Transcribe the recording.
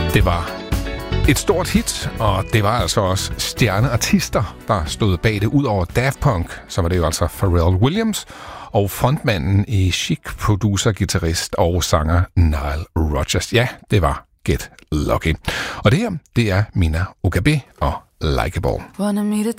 Det var et stort hit, og det var altså også stjerneartister, der stod bag det. Ud over Daft Punk, så var det jo altså Pharrell Williams og frontmanden i Chic, producer, guitarist og sanger Nile Rodgers. Ja, det var Get Lucky. Og det her, det er Mina Okabe og Likeable. Wanted me to